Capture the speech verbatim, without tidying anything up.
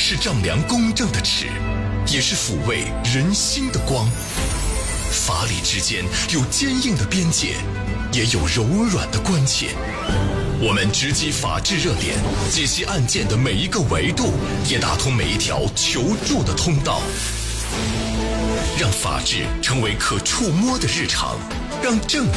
是丈量公正的尺，也是抚慰人心的光。法理之间有坚硬的边界，也有柔软的关切。我们直击法治热点，解析案件的每一个维度，也打通每一条求助的通道，让法治成为可触摸的日常，让正